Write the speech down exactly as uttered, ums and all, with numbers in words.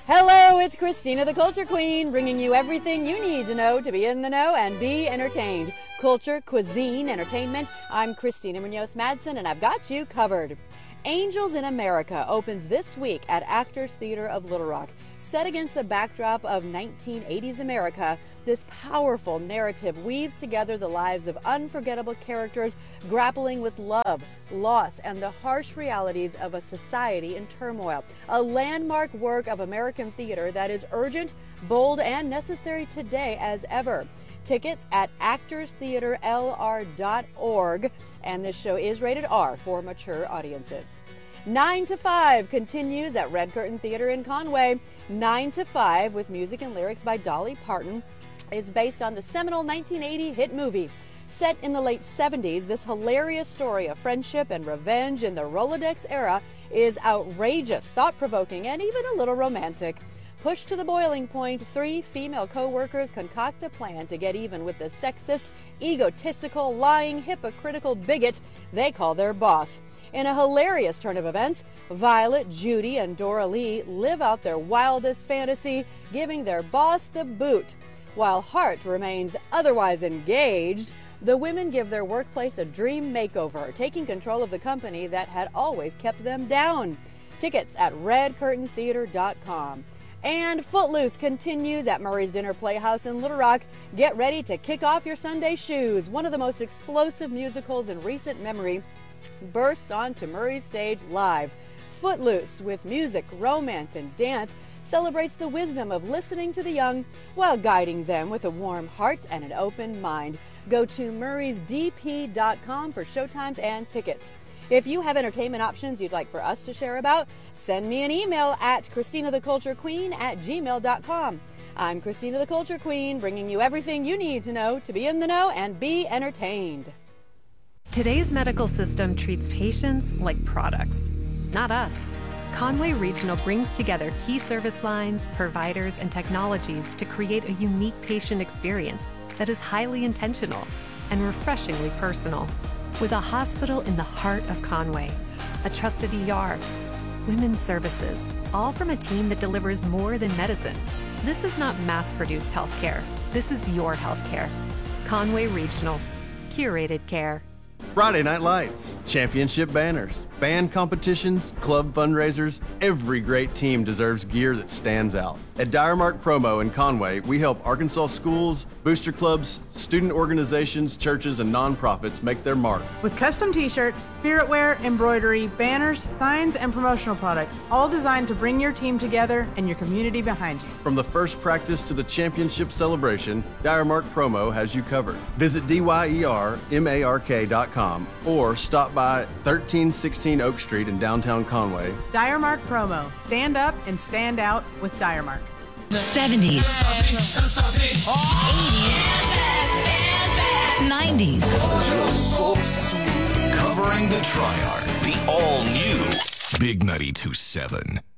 Hello, it's Christina the Culture Queen, bringing you everything you need to know to be in the know and be entertained. Culture, cuisine, entertainment. I'm Christina Munoz-Madsen, and I've got you covered. Angels in America opens this week at Actors Theater of Little Rock. Set against the backdrop of nineteen eighties America, this powerful narrative weaves together the lives of unforgettable characters grappling with love, loss, and the harsh realities of a society in turmoil. A landmark work of American theater that is urgent, bold, and necessary today as ever. Tickets at actors theater l r dot org, and this show is rated R for mature audiences. nine to five continues at Red Curtain Theater in Conway. nine to five, with music and lyrics by Dolly Parton, is based on the seminal nineteen eighty hit movie. Set in the late seventies, this hilarious story of friendship and revenge in the Rolodex era is outrageous, thought-provoking, and even a little romantic. Pushed to the boiling point, three female co-workers concoct a plan to get even with the sexist, egotistical, lying, hypocritical bigot they call their boss. In a hilarious turn of events, Violet, Judy, and Dora Lee live out their wildest fantasy, giving their boss the boot. While Hart remains otherwise engaged, the women give their workplace a dream makeover, taking control of the company that had always kept them down. Tickets at red curtain theater dot com. And Footloose continues at Murray's Dinner Playhouse in Little Rock. Get ready to kick off your Sunday shoes. One of the most explosive musicals in recent memory bursts onto Murray's stage live. Footloose, with music, romance, and dance, celebrates the wisdom of listening to the young while guiding them with a warm heart and an open mind. Go to murrays d p dot com for showtimes and tickets. If you have entertainment options you'd like for us to share about, send me an email at christina the culture queen at gmail dot com. I'm Christina the Culture Queen, bringing you everything you need to know to be in the know and be entertained. Today's medical system treats patients like products, not us. Conway Regional brings together key service lines, providers, and technologies to create a unique patient experience that is highly intentional and refreshingly personal. With a hospital in the heart of Conway, a trusted E R, women's services, all from a team that delivers more than medicine. This is not mass-produced healthcare. This is your healthcare. Conway Regional, curated care. Friday Night Lights, championship banners, band competitions, club fundraisers. Every great team deserves gear that stands out. At Diremark Promo in Conway, we help Arkansas schools, booster clubs, student organizations, churches, and nonprofits make their mark. With custom t-shirts, spirit wear, embroidery, banners, signs, and promotional products, all designed to bring your team together and your community behind you. From the first practice to the championship celebration, Diremark Promo has you covered. Visit D Y E R M A R K dot com or stop by thirteen sixteen Oak Street in downtown Conway. Diremark Promo. Stand up and stand out with Diremark. seventies, eighties, nineties. Covering the Triarch, the all-new Big ninety-two point seven.